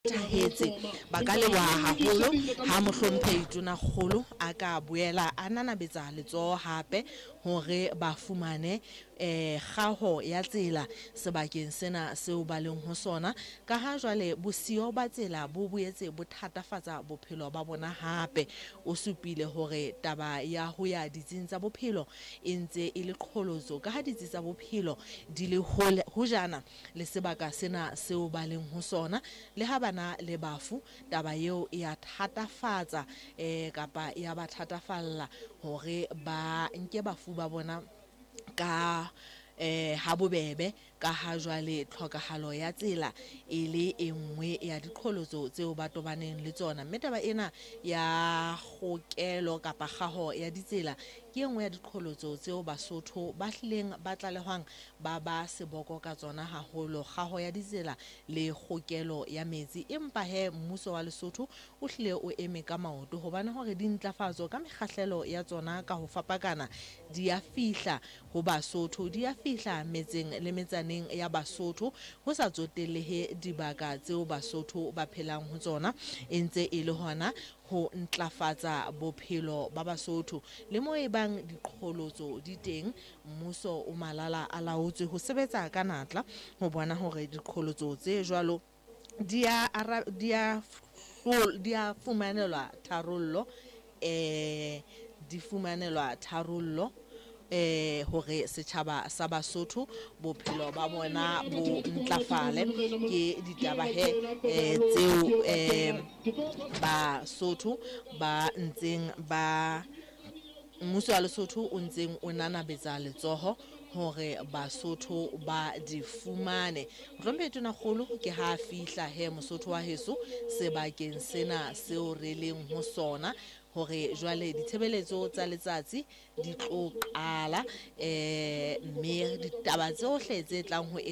Tahetse ba ka le wa haholo ha mohlomphehi tona kgolo a ka boela a nanabetsa letsoho hape hore ba fumane kgaho ya tsela sebakeng sena seo ba leng ho sona, ka ha jwale bosio ba tsela bo boetse bo thatafatsa bophelo ba bona hape. O supile hore taba ya ho ya ditsing tsa bophelo e ntse e le qholotso, ka ha ditsi tsa bophelo di le hojana le sebaka sena seo ba leng ho sona, le ha bana le bafu taba eo ya thatafatsa kapa ya ba thatafalla hore ba nke bafu ba bona ka ha bobebe, ka ha jwale tlhokahalo ya tsela e le e nngwe ya diqholotso tseo ba tobaneng le tsona. Mme taba ena ya kgokelo kapa kgaho ya ditsela ke e nngwe ya diqholotso tseo Basotho ba hlileng ba tlalehwang ba ba seboko ka tsona haholo, kgaho ya ditsela le kgokelo ya metsi. Empa mmuso wa Lesotho o hlile o eme ka maoto hobane hore dintlafatso ka mekgahlelo ya tsona ka ho fapakana di a fihla ho Basotho, di a fihla metseng le metsaneng ya Basotho, ho sa tsotelehe dibaka tseo Basotho ba phelang ho tsona, e ntse e le hona ho ntlafatsa bophelo ba Basotho. Le moo e bang diqholotso di teng, mmuso o malala a laotswe ho sebetsa ka natla ho bona hore diqholotso tse jwalo di a fumanelwa tharollo, di fumanelwa tharollo hore setjhaba sa Basotho bophelo ba bona bo ntlafale. Ke ditaba tseo Basotho ba ntseng ba mmuso wa Lesotho o ntseng o nanabetsa letsoho hore Basotho ba di fumane. Mohlomphehi tona kgolo ke ha fihla Mosotho wa heso sebakeng sena seo re leng ho sona, hore jwale ditshebeletso tsa letsatsi di tlo qala, mme ditaba tsohle tse tlang ho